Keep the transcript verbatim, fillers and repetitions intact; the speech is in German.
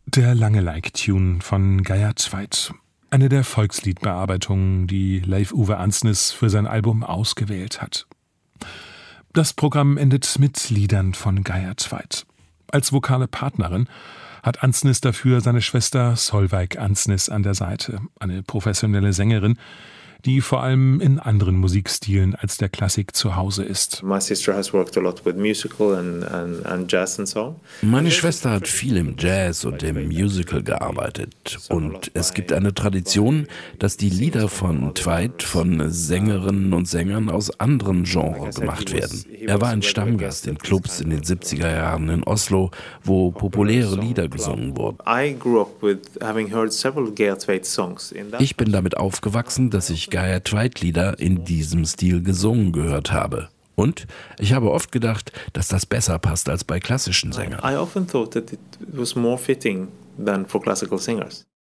Der Lange-like-Tune von Geir Tveit. Eine der Volksliedbearbeitungen, die Leif Uwe Andsnes für sein Album ausgewählt hat. Das Programm endet mit Liedern von Geir Tveit. Als vokale Partnerin hat Andsnes dafür seine Schwester Solveig Andsnes an der Seite, eine professionelle Sängerin, die vor allem in anderen Musikstilen als der Klassik zu Hause ist. Meine Schwester hat viel im Jazz und im Musical gearbeitet. Und es gibt eine Tradition, dass die Lieder von Tveit von Sängerinnen und Sängern aus anderen Genres gemacht werden. Er war ein Stammgast in Clubs in den siebziger Jahren in Oslo, wo populäre Lieder gesungen wurden. Ich bin damit aufgewachsen, dass ich Geir Tveit-Lieder in diesem Stil gesungen gehört habe. Und ich habe oft gedacht, dass das besser passt als bei klassischen Sängern. I often thought that it was more fitting than for classical singers.